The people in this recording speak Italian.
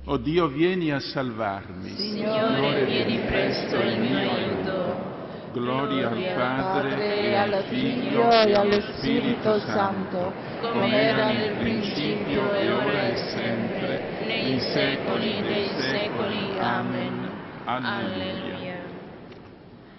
O Dio, vieni a salvarmi. Signore, vieni presto in mio aiuto. Gloria al Padre, e al Figlio e allo Spirito Santo, come era nel principio e ora e sempre, nei secoli dei secoli. Amen. Alleluia.